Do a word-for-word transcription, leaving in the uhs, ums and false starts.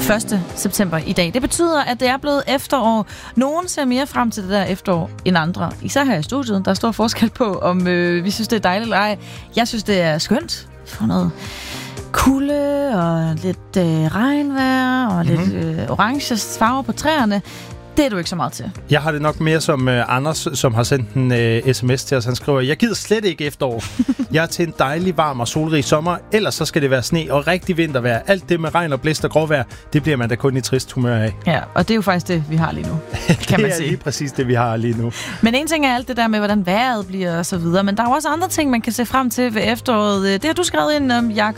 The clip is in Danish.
første september i dag. Det betyder, at det er blevet efterår. Nogen ser mere frem til det der efterår end andre. Især her i studiet. Der er stor forskel på, om øh, vi synes, det er dejligt eller ej. Jeg synes, det er skønt. For noget kulde og lidt øh, regnvejr og mm-hmm. lidt øh, orange farver på træerne. Det er du ikke så meget til. Jeg har det nok mere som uh, Anders, som har sendt en uh, sms til os. Han skriver, jeg gider slet ikke efterår. Jeg er til en dejlig, varm og solrig sommer. Ellers så skal det være sne og rigtig vintervejr. Alt det med regn og blæst og gråvejr, det bliver man da kun i trist humør af. Ja, og det er jo faktisk det, vi har lige nu, kan man sige. Det er lige præcis det, vi har lige nu. Men en ting er alt det der med, hvordan vejret bliver og så videre. Men der er jo også andre ting, man kan se frem til ved efteråret. Det har du skrevet ind om, Jakob.